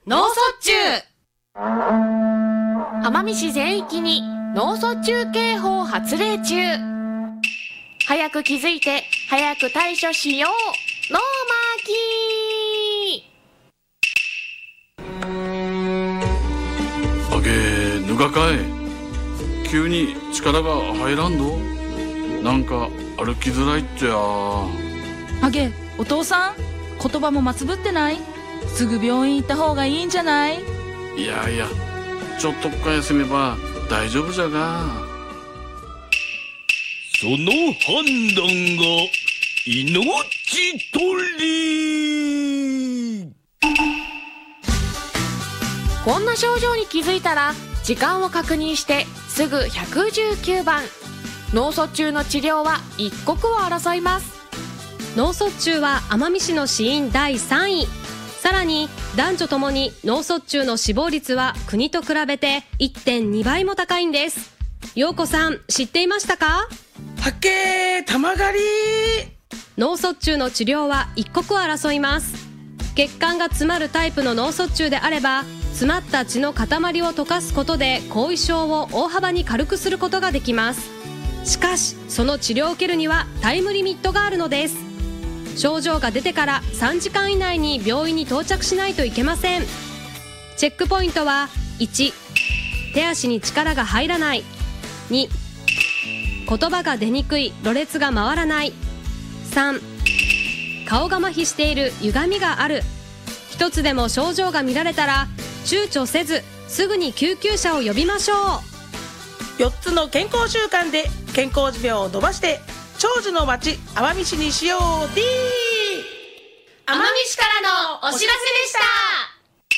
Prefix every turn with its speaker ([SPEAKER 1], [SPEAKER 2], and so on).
[SPEAKER 1] 脳卒中。奄美市全域に脳卒中警報発令中。早く気づいて早く対処しよう。ノーマーキー。
[SPEAKER 2] あげぬがかい。急に力が入らんど。なんか歩きづらいっちゃ。
[SPEAKER 3] あげ、お父さん、言葉もまつぶってない？すぐ病院行った方がいいんじゃない？
[SPEAKER 2] いやいや、ちょっとっか休めば大丈夫じゃが。
[SPEAKER 4] その判断が命取り。
[SPEAKER 1] こんな症状に気づいたら時間を確認してすぐ119番。脳卒中の治療は一刻を争います。
[SPEAKER 5] 脳卒中は奄美市の死因第3位。さらに男女ともに脳卒中の死亡率は国と比べて 1.2 倍も高いんです。陽子さん、知っていましたか？
[SPEAKER 6] はっけー、玉狩り。
[SPEAKER 5] 脳卒中の治療は一刻を争います。血管が詰まるタイプの脳卒中であれば、詰まった血の塊を溶かすことで後遺症を大幅に軽くすることができます。しかしその治療を受けるにはタイムリミットがあるのです。症状が出てから3時間以内に病院に到着しないといけません。チェックポイントは1、手足に力が入らない。2、言葉が出にくい、ろれつが回らない。3、顔が麻痺している、歪みがある。一つでも症状が見られたら躊躇せずすぐに救急車を呼びましょう。
[SPEAKER 6] 4つの健康習慣で健康寿命を伸ばして長寿の町奄美市にしよう。 D
[SPEAKER 1] 奄美市からのお知らせでした。